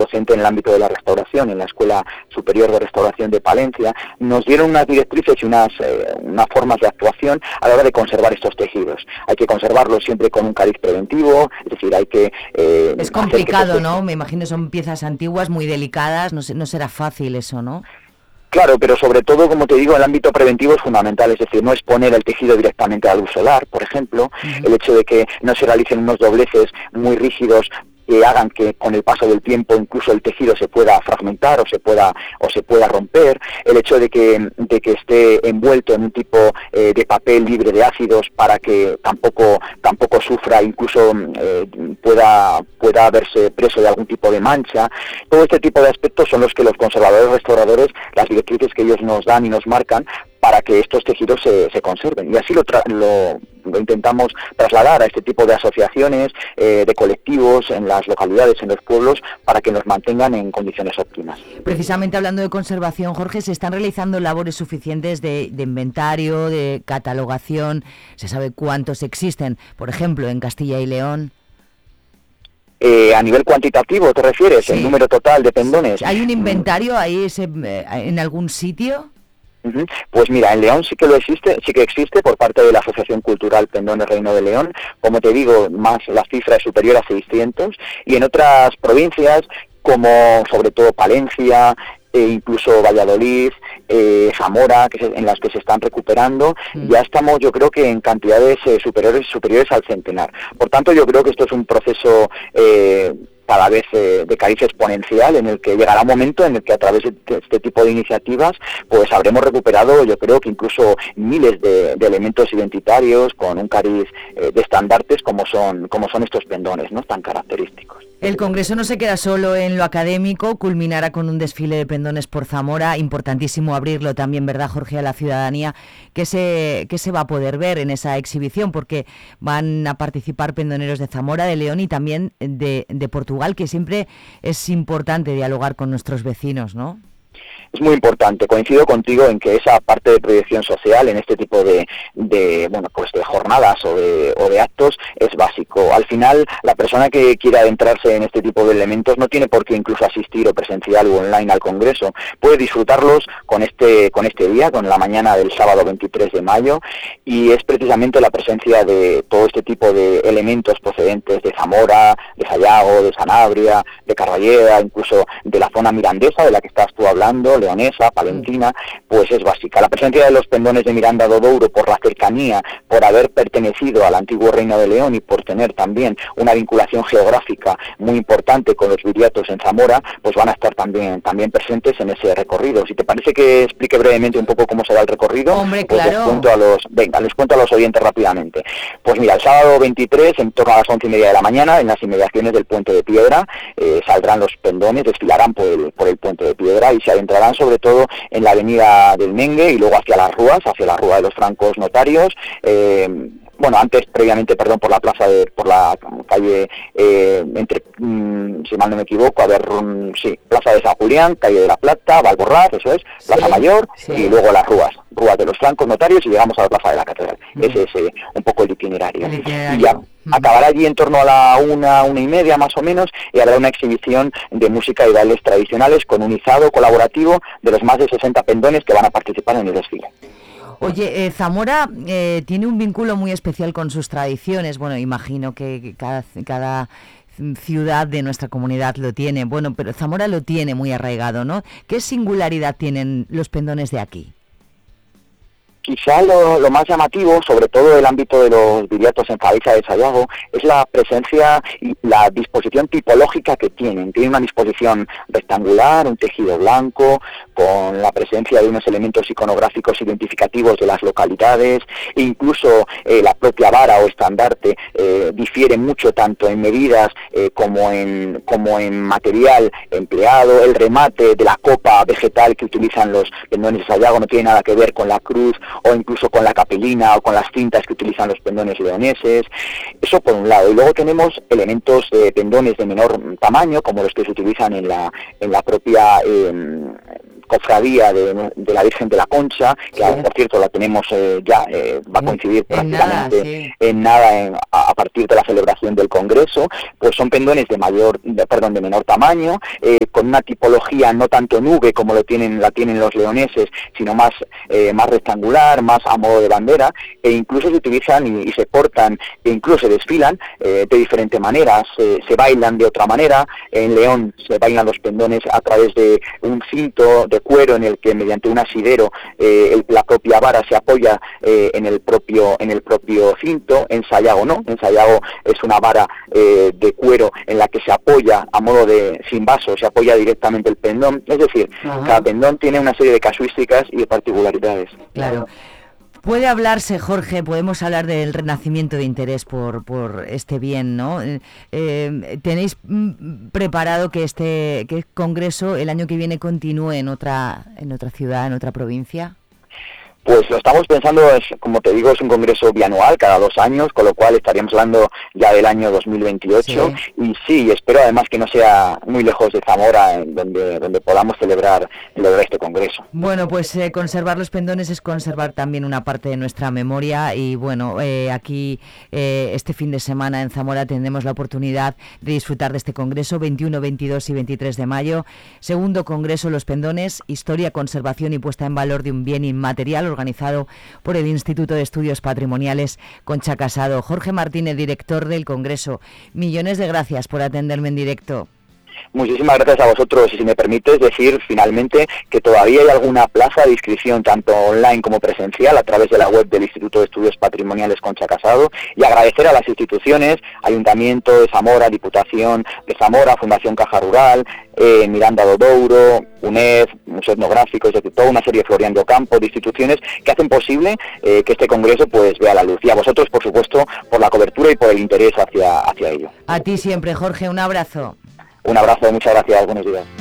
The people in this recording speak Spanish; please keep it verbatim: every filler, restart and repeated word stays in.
docente en el ámbito de la restauración, en la Escuela Superior de Restauración de Palencia, nos dieron unas directrices y unas, eh, unas formas de actuación a la hora de conservar estos tejidos. Hay que conservarlos siempre con un cariz preventivo, es decir, hay que... Eh, es complicado, que ¿no? Me imagino son piezas antiguas, muy delicadas, no, no será fácil eso, ¿no? Claro, pero sobre todo, como te digo, el ámbito preventivo es fundamental, es decir, no exponer el tejido directamente a la luz solar, por ejemplo, uh-huh. el hecho de que no se realicen unos dobleces muy rígidos que hagan que con el paso del tiempo incluso el tejido se pueda fragmentar o se pueda o se pueda romper, el hecho de que de que esté envuelto en un tipo eh, de papel libre de ácidos para que tampoco tampoco sufra, incluso eh, pueda pueda verse preso de algún tipo de mancha. Todo este tipo de aspectos son los que los conservadores restauradores, las directrices que ellos nos dan y nos marcan para que estos tejidos se, se conserven. Y así lo, tra- lo, lo intentamos trasladar a este tipo de asociaciones, eh, de colectivos en las localidades, en los pueblos, para que nos mantengan en condiciones óptimas. Precisamente hablando de conservación, Jorge, ¿se están realizando labores suficientes de, de inventario, de catalogación? ¿Se sabe cuántos existen, por ejemplo, en Castilla y León? Eh, a nivel cuantitativo, ¿te refieres? Sí. ¿El número total de pendones? ¿Hay un inventario ahí ese, en algún sitio? Uh-huh. Pues mira, en León sí que lo existe, sí que existe por parte de la Asociación Cultural Pendones Reino de León. Como te digo, más la cifra es superior a seiscientos, y en otras provincias como sobre todo Palencia, e incluso Valladolid, eh, Zamora, que se, en las que se están recuperando, mm. ya estamos, yo creo que en cantidades eh, superiores superiores al centenar. Por tanto, yo creo que esto es un proceso eh, cada vez eh, de cariz exponencial, en el que llegará un momento en el que a través de este tipo de iniciativas pues habremos recuperado, yo creo que incluso miles de, de elementos identitarios con un cariz eh, de estandartes como son como son estos pendones, ¿no?, tan característicos. El Congreso no se queda solo en lo académico, culminará con un desfile de pendones por Zamora, importantísimo abrirlo también, ¿verdad, Jorge?, a la ciudadanía. ¿Qué se, qué se va a poder ver en esa exhibición? Porque van a participar pendoneros de Zamora, de León y también de, de Portugal, que siempre es importante dialogar con nuestros vecinos, ¿no? Es muy importante, coincido contigo en que esa parte de proyección social en este tipo de, de bueno pues de jornadas o de, o de actos es básico. Al final, la persona que quiera adentrarse en este tipo de elementos no tiene por qué incluso asistir o presencial o online al Congreso, puede disfrutarlos con este con este día, con la mañana del sábado veintitrés de mayo, y es precisamente la presencia de todo este tipo de elementos procedentes de Zamora, de Sayago, de Sanabria, de Carballeda, incluso de la zona mirandesa de la que estás tú hablando, leonesa, palentina, pues es básica. La presencia de los pendones de Miranda do Douro, por la cercanía, por haber pertenecido al antiguo Reino de León y por tener también una vinculación geográfica muy importante con los viriatos en Zamora, pues van a estar también también presentes en ese recorrido. Si te parece que explique brevemente un poco cómo será el recorrido, Hombre, pues claro. les cuento a los, venga, les cuento a los oyentes rápidamente. Pues mira, el sábado veintitrés, en torno a las once y media de la mañana, en las inmediaciones del Puente de Piedra, eh, saldrán los pendones, desfilarán por el, por el Puente de Piedra y se adentrarán sobre todo en la avenida del Mengue y luego hacia las Rúas, hacia la Rúa de los Francos Notarios, eh, bueno, antes, previamente, perdón, por la plaza de, por la calle, eh, entre, mmm, si mal no me equivoco, a ver, um, sí, Plaza de San Julián, calle de la Plata, Valborraz, eso es, Plaza sí, Mayor, sí. Y luego las Rúas, Rúas de los Francos Notarios, y llegamos a la Plaza de la Catedral. Mm. Ese es eh, un poco el itinerario. El itinerario. Y ya, acabará allí en torno a la una, una y media más o menos, y habrá una exhibición de música y bailes tradicionales con un izado colaborativo de los más de sesenta pendones que van a participar en el desfile. Oye, eh, Zamora eh, tiene un vínculo muy especial con sus tradiciones. Bueno, imagino que cada, cada ciudad de nuestra comunidad lo tiene. Bueno, pero Zamora lo tiene muy arraigado, ¿no? ¿Qué singularidad tienen los pendones de aquí? Quizá lo, lo más llamativo, sobre todo el ámbito de los viriatos en Cabeza de Sayago, es la presencia y la disposición tipológica que tienen. Tienen una disposición rectangular, un tejido blanco, con la presencia de unos elementos iconográficos identificativos de las localidades, e incluso eh, la propia vara o estandarte eh, difiere mucho tanto en medidas eh, como en como en material empleado. El remate de la copa vegetal que utilizan los pendones de Sayago no tiene nada que ver con la cruz o incluso con la capelina o con las cintas que utilizan los pendones leoneses. Eso por un lado. Y luego tenemos elementos de pendones de menor tamaño, como los que se utilizan en la en la propia eh, cofradía de, de la Virgen de la Concha, que sí. por cierto la tenemos eh, ya, eh, va a coincidir en prácticamente nada, sí. en nada en, a, a partir de la celebración del Congreso. Pues son pendones de mayor, de, perdón, de menor tamaño, eh, con una tipología no tanto nube como lo tienen, la tienen los leoneses, sino más, eh, más rectangular, más a modo de bandera, e incluso se utilizan y, y se portan, e incluso se desfilan eh, de diferentes maneras, eh, se bailan de otra manera. En León se bailan los pendones a través de un cinto de cuero en el que mediante un asidero eh, el, la propia vara se apoya eh, en el propio en el propio cinto. En Sayago no, en Sayago es una vara eh, de cuero en la que se apoya a modo de sin vaso, se apoya directamente el pendón. Es decir, Ajá. cada pendón tiene una serie de casuísticas y de particularidades. Claro. Puede hablarse, Jorge, podemos hablar del renacimiento de interés por, por este bien, ¿no? Eh, ¿Tenéis preparado que este que el congreso el año que viene continúe en otra en otra ciudad, en otra provincia? Pues lo estamos pensando, es, como te digo, es un congreso bianual, cada dos años, con lo cual estaríamos hablando ya del año dos mil veintiocho. Sí. Y sí, espero además que no sea muy lejos de Zamora, en donde, donde podamos celebrar, celebrar este congreso. Bueno, pues eh, conservar los pendones es conservar también una parte de nuestra memoria y bueno, eh, aquí eh, este fin de semana en Zamora tendremos la oportunidad de disfrutar de este congreso, veintiuno, veintidós y veintitrés de mayo. Segundo congreso Los Pendones, historia, conservación y puesta en valor de un bien inmaterial, organizado por el Instituto de Estudios Patrimoniales Concha Casado. Jorge Martínez, director del Congreso, millones de gracias por atenderme en directo. Muchísimas gracias a vosotros y si me permites decir finalmente que todavía hay alguna plaza de inscripción tanto online como presencial a través de la web del Instituto de Estudios Patrimoniales Concha Casado y agradecer a las instituciones, Ayuntamiento de Zamora, Diputación de Zamora, Fundación Caja Rural, eh, Miranda do Douro, UNED, Museo Etnográfico, es decir, toda una serie de Florian de Ocampo, de instituciones que hacen posible eh, que este congreso pues vea la luz. Y a vosotros, por supuesto, por la cobertura y por el interés hacia, hacia ello. A ti siempre, Jorge, un abrazo. Un abrazo, muchas gracias, buenos días.